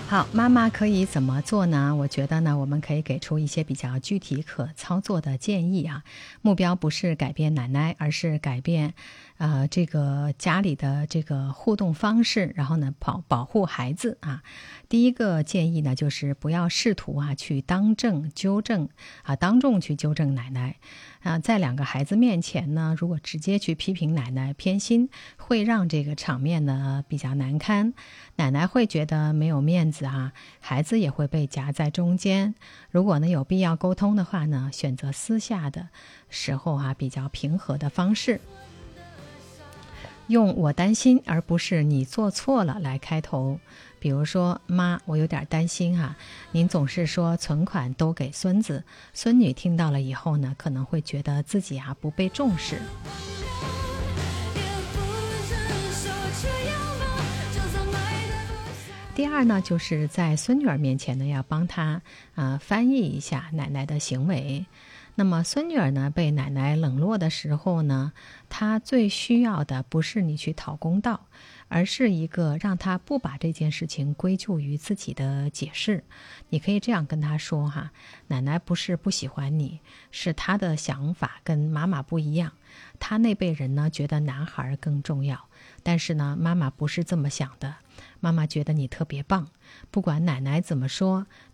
好，妈妈可以怎么做呢？我觉得呢，我们可以给出一些比较具体可操作的建议啊。目标不是改变奶奶，而是改变，这个家里的这个互动方式，然后呢，保护孩子啊。第一个建议呢，就是不要试图去当众去纠正奶奶啊。在两个孩子面前呢，如果直接去批评奶奶偏心，会让这个场面呢比较难堪，奶奶会觉得没有面子孩子也会被夹在中间。如果呢有必要沟通的话呢，选择私下的时候比较平和的方式，用我担心而不是你做错了来开头。比如说，妈，我有点担心您总是说存款都给孙子，孙女听到了以后呢，可能会觉得自己不被重视。第二呢，就是在孙女儿面前呢，要帮她翻译一下奶奶的行为。那么孙女儿呢被奶奶冷落的时候呢，她最需要的不是你去讨公道，而是一个让她不把这件事情归咎于自己的解释。你可以这样跟她说奶奶不是不喜欢你，是她的想法跟妈妈不一样。她那辈人呢觉得男孩更重要，但是呢妈妈不是这么想的。妈妈觉得你特别棒，不管奶奶怎么说，